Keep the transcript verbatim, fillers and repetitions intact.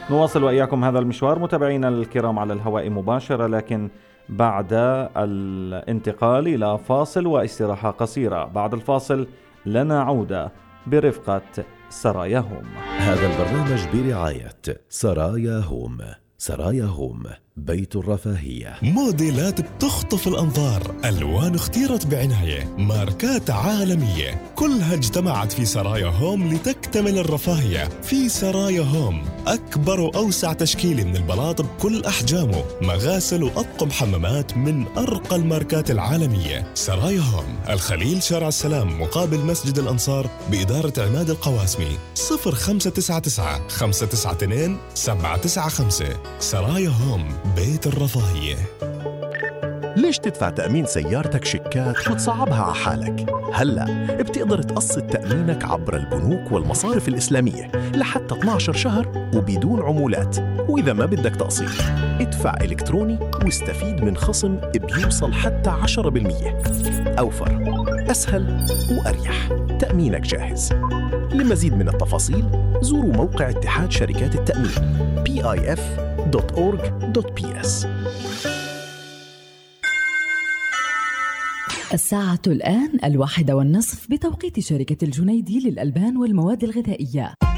نواصل وإياكم هذا المشوار متابعينا الكرام على الهواء مباشرة، لكن بعد الانتقال إلى فاصل واستراحة قصيرة. بعد الفاصل لنا عودة برفقة سرايا هوم. هذا البرنامج برعاية سرايا هوم. سرايا هوم، بيت الرفاهية. موديلات بتخطف الأنظار، ألوان اختيرت بعناية، ماركات عالمية، كلها اجتمعت في سرايا هوم لتكتمل الرفاهية. في سرايا هوم أكبر وأوسع تشكيل من البلاط بكل أحجامه، مغاسل وأطقم حمامات من أرقى الماركات العالمية. سرايا هوم، الخليل، شارع السلام، مقابل مسجد الأنصار، بإدارة عماد القواسمي. صفر خمسة تسعة تسعة خمسة تسعة اثنين سبعة تسعة خمسة. سرايا هوم، بيت الرفاهية. ليش تدفع تأمين سيارتك شيكات وتصعبها على حالك؟ هلأ بتقدر تقسط تأمينك عبر البنوك والمصارف الإسلامية لحتى اثني عشر شهر وبدون عمولات. وإذا ما بدك تقسيط ادفع إلكتروني واستفيد من خصم بيوصل حتى عشرة بالمية. أوفر، أسهل وأريح. تأمينك جاهز. لمزيد من التفاصيل زوروا موقع اتحاد شركات التأمين بي آي إف دوت أورج دوت بي إس. الساعة الآن الواحدة والنصف بتوقيت شركة الجنيدي للألبان والمواد الغذائية.